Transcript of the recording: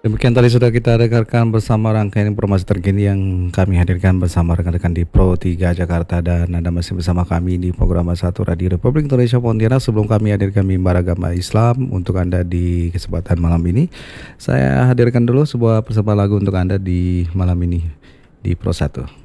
Demikian tadi sudah kita dengarkan bersama rangkaian informasi terkini yang kami hadirkan bersama rekan-rekan di Pro 3 Jakarta, dan Anda masih bersama kami di program satu Radio Republik Indonesia Pontianak. Sebelum kami hadirkan mimbar agama Islam untuk Anda di kesempatan malam ini, saya hadirkan dulu sebuah persembahan lagu untuk Anda di malam ini di Pro 1.